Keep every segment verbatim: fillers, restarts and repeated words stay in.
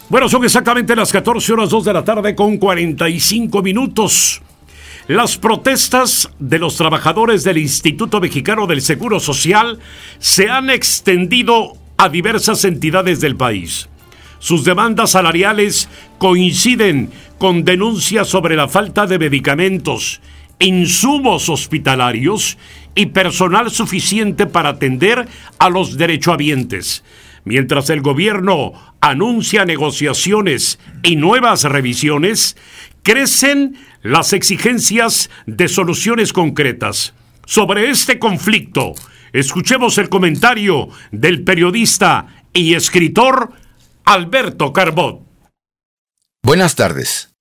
Bueno, son exactamente las catorce horas dos de la tarde con cuarenta y cinco minutos. Las protestas de los trabajadores del Instituto Mexicano del Seguro Social se han extendido a diversas entidades del país. Sus demandas salariales coinciden con denuncias sobre la falta de medicamentos, insumos hospitalarios y personal suficiente para atender a los derechohabientes. Mientras el gobierno anuncia negociaciones y nuevas revisiones, crecen las exigencias de soluciones concretas. Sobre este conflicto, escuchemos el comentario del periodista y escritor Alberto Carbot. Buenas tardes.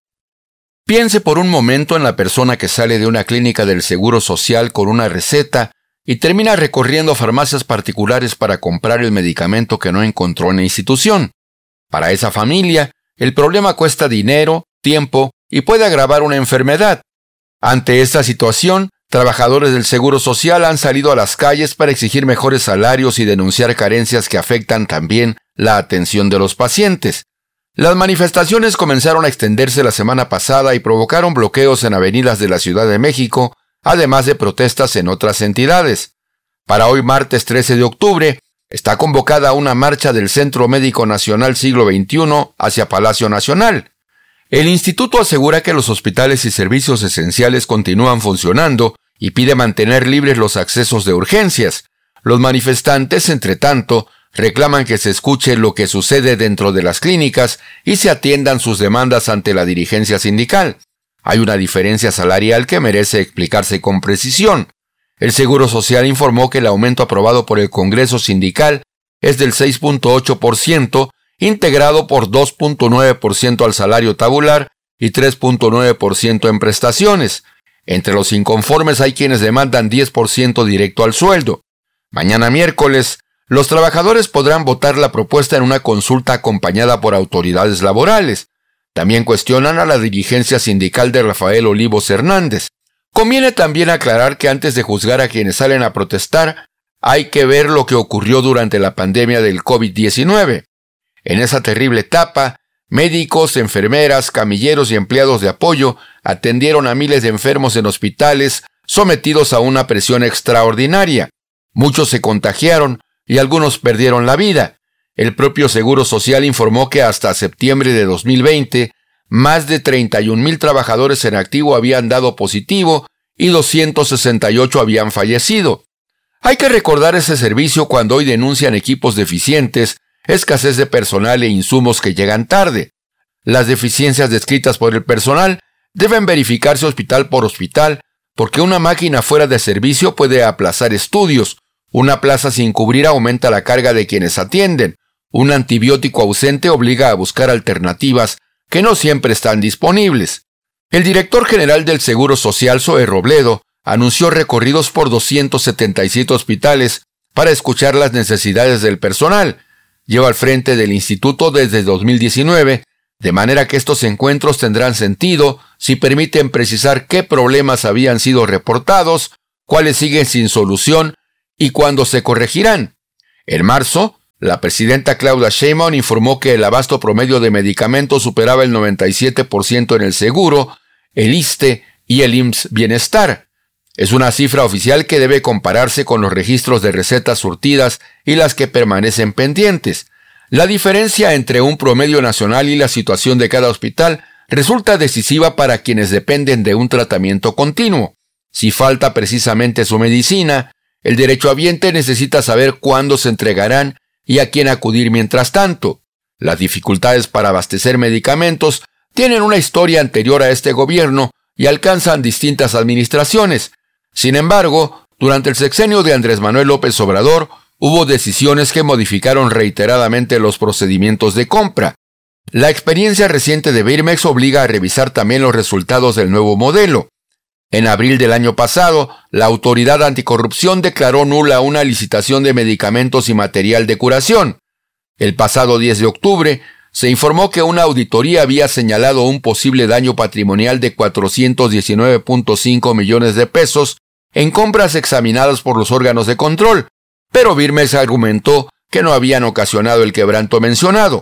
Piense por un momento en la persona que sale de una clínica del Seguro Social con una receta y termina recorriendo farmacias particulares para comprar el medicamento que no encontró en la institución. Para esa familia, el problema cuesta dinero, tiempo y puede agravar una enfermedad. Ante esta situación, trabajadores del Seguro Social han salido a las calles para exigir mejores salarios y denunciar carencias que afectan también la atención de los pacientes. Las manifestaciones comenzaron a extenderse la semana pasada y provocaron bloqueos en avenidas de la Ciudad de México, además de protestas en otras entidades. Para hoy, martes trece de octubre, está convocada una marcha del Centro Médico Nacional Siglo veintiuno hacia Palacio Nacional. El instituto asegura que los hospitales y servicios esenciales continúan funcionando y pide mantener libres los accesos de urgencias. Los manifestantes, entre tanto, reclaman que se escuche lo que sucede dentro de las clínicas y se atiendan sus demandas ante la dirigencia sindical. Hay una diferencia salarial que merece explicarse con precisión. El Seguro Social informó que el aumento aprobado por el Congreso Sindical es del seis punto ocho por ciento, integrado por dos punto nueve por ciento al salario tabular y tres punto nueve por ciento en prestaciones. Entre los inconformes hay quienes demandan diez por ciento directo al sueldo. Mañana miércoles, los trabajadores podrán votar la propuesta en una consulta acompañada por autoridades laborales. También cuestionan a la dirigencia sindical de Rafael Olivos Hernández. Conviene también aclarar que antes de juzgar a quienes salen a protestar, hay que ver lo que ocurrió durante la pandemia del COVID diecinueve. En esa terrible etapa, médicos, enfermeras, camilleros y empleados de apoyo atendieron a miles de enfermos en hospitales sometidos a una presión extraordinaria. Muchos se contagiaron y algunos perdieron la vida. El propio Seguro Social informó que hasta septiembre de dos mil veinte, más de treinta y un mil trabajadores en activo habían dado positivo y doscientos sesenta y ocho habían fallecido. Hay que recordar ese servicio cuando hoy denuncian equipos deficientes, escasez de personal e insumos que llegan tarde. Las deficiencias descritas por el personal deben verificarse hospital por hospital, porque una máquina fuera de servicio puede aplazar estudios, una plaza sin cubrir aumenta la carga de quienes atienden, un antibiótico ausente obliga a buscar alternativas que no siempre están disponibles. El director general del Seguro Social, Zoe Robledo, anunció recorridos por doscientos setenta y siete hospitales para escuchar las necesidades del personal. Lleva al frente del instituto desde dos mil diecinueve, de manera que estos encuentros tendrán sentido si permiten precisar qué problemas habían sido reportados, cuáles siguen sin solución y cuándo se corregirán. En marzo, la presidenta Claudia Sheinbaum informó que el abasto promedio de medicamentos superaba el noventa y siete por ciento en el seguro, el ISSSTE y el I M S S Bienestar. Es una cifra oficial que debe compararse con los registros de recetas surtidas y las que permanecen pendientes. La diferencia entre un promedio nacional y la situación de cada hospital resulta decisiva para quienes dependen de un tratamiento continuo. Si falta precisamente su medicina, el derechohabiente necesita saber cuándo se entregarán y a quién acudir mientras tanto. Las dificultades para abastecer medicamentos tienen una historia anterior a este gobierno y alcanzan distintas administraciones. Sin embargo, durante el sexenio de Andrés Manuel López Obrador, hubo decisiones que modificaron reiteradamente los procedimientos de compra. La experiencia reciente de Birmex obliga a revisar también los resultados del nuevo modelo. En abril del año pasado, la Autoridad Anticorrupción declaró nula una licitación de medicamentos y material de curación. El pasado diez de octubre, se informó que una auditoría había señalado un posible daño patrimonial de cuatrocientos diecinueve punto cinco millones de pesos en compras examinadas por los órganos de control, pero Birmex argumentó que no habían ocasionado el quebranto mencionado.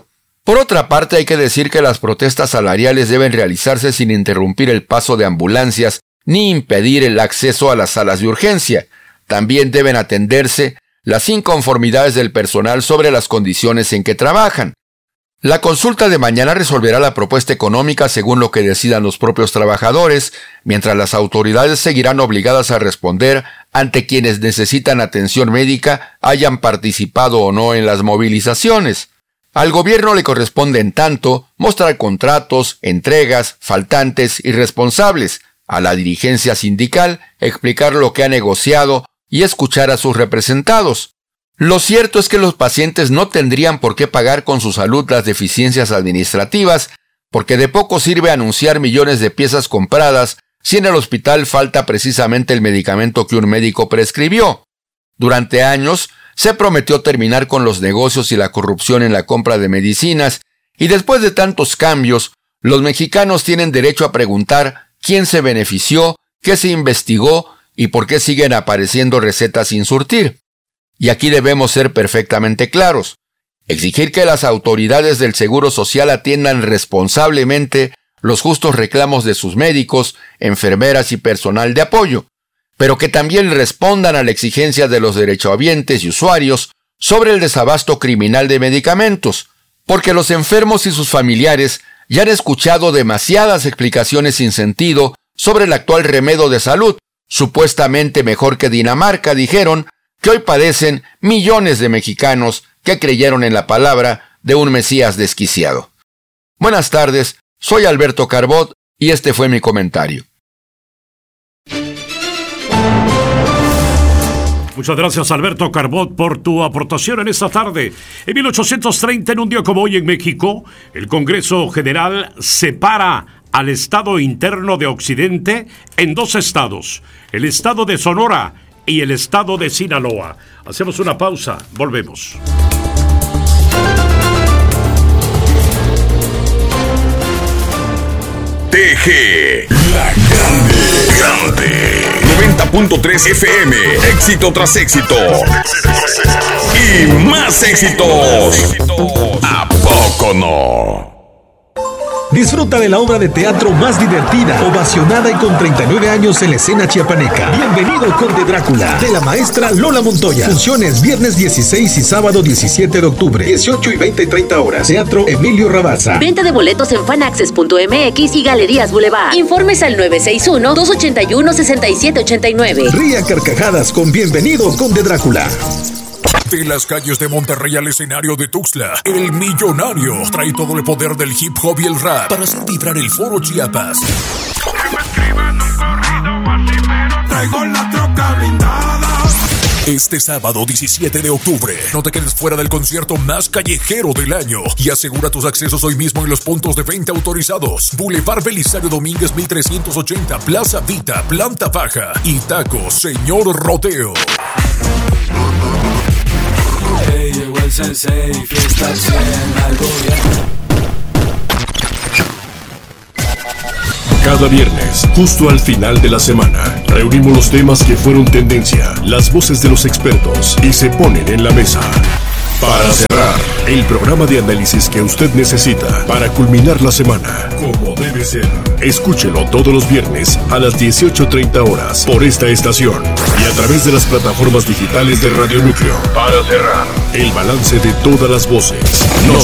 Por otra parte, hay que decir que las protestas salariales deben realizarse sin interrumpir el paso de ambulancias ni impedir el acceso a las salas de urgencia. También deben atenderse las inconformidades del personal sobre las condiciones en que trabajan. La consulta de mañana resolverá la propuesta económica según lo que decidan los propios trabajadores, mientras las autoridades seguirán obligadas a responder ante quienes necesitan atención médica, hayan participado o no en las movilizaciones. Al gobierno le corresponde, en tanto, mostrar contratos, entregas, faltantes y responsables. A la dirigencia sindical, explicar lo que ha negociado y escuchar a sus representados. Lo cierto es que los pacientes no tendrían por qué pagar con su salud las deficiencias administrativas, porque de poco sirve anunciar millones de piezas compradas si en el hospital falta precisamente el medicamento que un médico prescribió. Durante años se prometió terminar con los negocios y la corrupción en la compra de medicinas, y después de tantos cambios, los mexicanos tienen derecho a preguntar quién se benefició, qué se investigó y por qué siguen apareciendo recetas sin surtir. Y aquí debemos ser perfectamente claros. Exigir que las autoridades del Seguro Social atiendan responsablemente los justos reclamos de sus médicos, enfermeras y personal de apoyo, pero que también respondan a la exigencia de los derechohabientes y usuarios sobre el desabasto criminal de medicamentos, porque los enfermos y sus familiares ya han escuchado demasiadas explicaciones sin sentido sobre el actual remedio de salud, supuestamente mejor que Dinamarca, dijeron, que hoy padecen millones de mexicanos que creyeron en la palabra de un Mesías desquiciado. Buenas tardes, soy Alberto Carbot y este fue mi comentario. Muchas gracias, Alberto Carbot, por tu aportación en esta tarde. En mil ochocientos treinta, en un día como hoy en México, el Congreso General separa al Estado interno de Occidente en dos estados, el Estado de Sonora y el Estado de Sinaloa. Hacemos una pausa, volvemos. T G, la grande, grande. noventa punto tres F M, éxito tras éxito. Y más éxitos. ¿A poco no? Disfruta de la obra de teatro más divertida, ovacionada y con treinta y nueve años en la escena chiapaneca. Bienvenido, Conde Drácula, de la maestra Lola Montoya. Funciones viernes dieciséis y sábado diecisiete de octubre, dieciocho y veinte y treinta horas. Teatro Emilio Rabasa. Venta de boletos en fanaccess punto m x y Galerías Boulevard. Informes al nueve seis uno, dos ocho uno, seis siete ocho nueve. Ría carcajadas con Bienvenido, Conde Drácula. De las calles de Monterrey al escenario de Tuxtla, el Millonario trae todo el poder del hip hop y el rap para hacer vibrar el Foro Chiapas. Traigo la troca blindada. Este sábado diecisiete de octubre, no te quedes fuera del concierto más callejero del año y asegura tus accesos hoy mismo en los puntos de venta autorizados. Boulevard Belisario Domínguez mil trescientos ochenta, Plaza Vita, Planta Baja y Taco Señor Rodeo. Hey, llegó el sensei, fiesta al cien, algo bien. Cada viernes, justo al final de la semana, reunimos los temas que fueron tendencia, las voces de los expertos y se ponen en la mesa. Para cerrar, el programa de análisis que usted necesita para culminar la semana, como debe ser. Escúchelo todos los viernes a las dieciocho treinta horas por esta estación y a través de las plataformas digitales de Radio Núcleo. Para cerrar, el balance de todas las voces. No